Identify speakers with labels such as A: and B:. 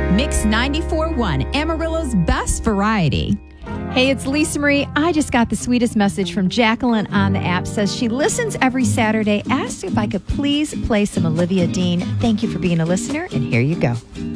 A: Mix 94.1, Amarillo's best variety.
B: Hey, it's Lisa Marie. I just got the sweetest message from Jacqueline on the app. Says she listens every Saturday. Asked if I could please play some Olivia Dean. Thank you for being a listener, and here you go.